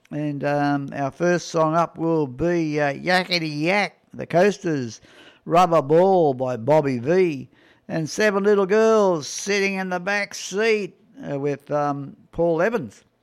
And our first song up will be Yakety Yak, The Coasters, Rubber Ball by Bobby V, and Seven Little Girls Sitting in the Back Seat with Paul Evans.